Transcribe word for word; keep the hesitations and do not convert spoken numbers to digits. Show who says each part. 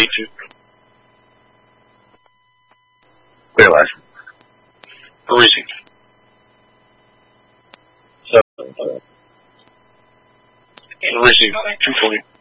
Speaker 1: eighteen.
Speaker 2: Clear life.
Speaker 1: Freezing.
Speaker 2: So, uh,
Speaker 1: Freezing. two twenty.